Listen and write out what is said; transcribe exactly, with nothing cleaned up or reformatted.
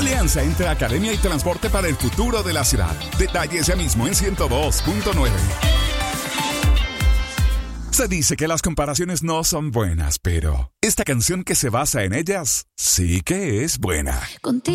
Alianza entre Academia y Transporte para el futuro de la ciudad. Detalles ya mismo en ciento dos punto nueve. Se dice que las comparaciones no son buenas, pero esta canción que se basa en ellas sí que es buena. Contigo.